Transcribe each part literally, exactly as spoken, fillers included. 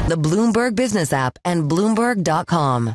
the Bloomberg Business app, and Bloomberg dot com.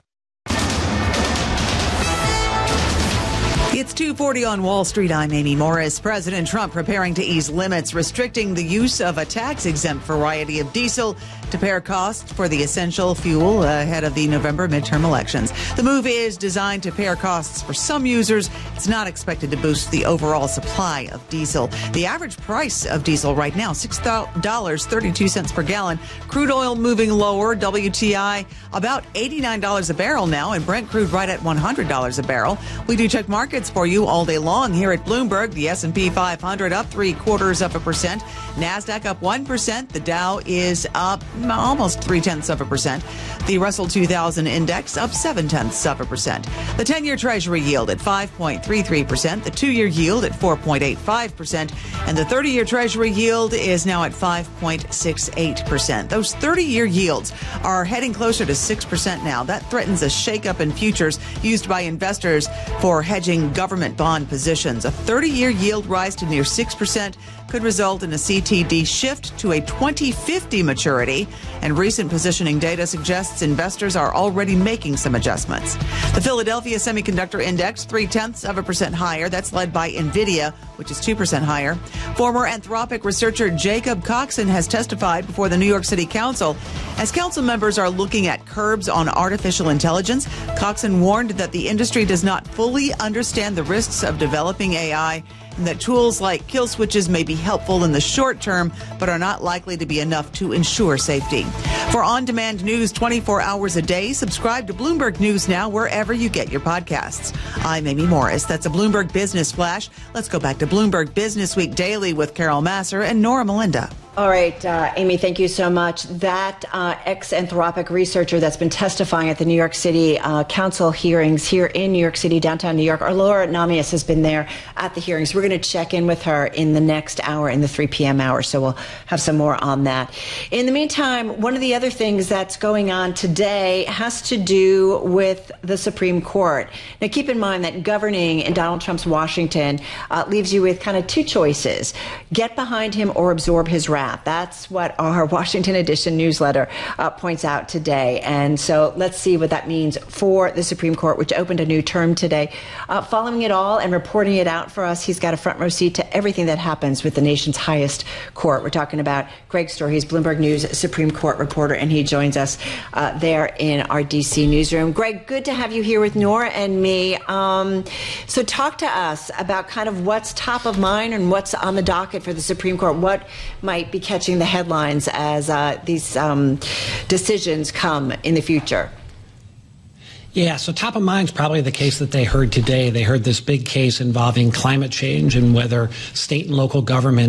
It's two forty on Wall Street. I'm Amy Morris. President Trump preparing to ease limits, restricting the use of a tax-exempt variety of diesel to pare costs for the essential fuel ahead of the November midterm elections. The move is designed to pare costs for some users. It's not expected to boost the overall supply of diesel. The average price of diesel right now, six dollars and thirty-two cents per gallon. Crude oil moving lower. W T I about eighty-nine dollars a barrel now, and Brent crude right at one hundred dollars a barrel. We do check markets for you all day long here at Bloomberg. The S and P five hundred up three quarters of a percent. NASDAQ up one percent. The Dow is up almost three tenths of a percent. The Russell two thousand index up seven tenths of a percent. The ten-year Treasury yield at five point three three percent. The two-year yield at four point eight five percent. And the thirty-year Treasury yield is now at five point six eight percent. Those thirty-year yields are heading closer to six percent now. That threatens a shakeup in futures used by investors for hedging government bond positions. A thirty-year yield rise to near six percent could result in a C T D shift to a twenty fifty maturity, and recent positioning data suggests investors are already making some adjustments. The Philadelphia Semiconductor Index, three-tenths of a percent higher. That's led by NVIDIA, which is two percent higher. Former Anthropic researcher Jacob Coxon has testified before the New York City Council. As council members are looking at curbs on artificial intelligence, Coxon warned that the industry does not fully understand the risks of developing A I, and that tools like kill switches may be helpful in the short term, but are not likely to be enough to ensure safety. For on-demand news twenty-four hours a day, subscribe to Bloomberg News Now wherever you get your podcasts. I'm Amy Morris. That's a Bloomberg Business Flash. Let's go back to Bloomberg Business Week Daily with Carol Massar and Nora Melinda. All right, uh, Amy, thank you so much. That uh, ex-Anthropic researcher that's been testifying at the New York City uh, Council hearings here in New York City, downtown New York, our Laura Namias has been there at the hearings. We're going to check in with her in the next hour, in the three p.m. hour, so we'll have some more on that. In the meantime, one of the other things that's going on today has to do with the Supreme Court. Now, keep in mind that governing in Donald Trump's Washington uh, leaves you with kind of two choices: get behind him or absorb his wrath. That's what our Washington edition newsletter uh, points out today. And so let's see what that means for the Supreme Court, which opened a new term today. Uh, following it all and reporting it out for us, he's got a front row seat to everything that happens with the nation's highest court. We're talking about Greg Stohr. He's Bloomberg News Supreme Court reporter, and he joins us uh, there in our D C newsroom. Greg, good to have you here with Nora and me. Um, so talk to us about kind of what's top of mind and what's on the docket for the Supreme Court. What might be catching the headlines as uh, these um, decisions come in the future? Yeah, so top of mind is probably the case that they heard today. They heard this big case involving climate change and whether state and local government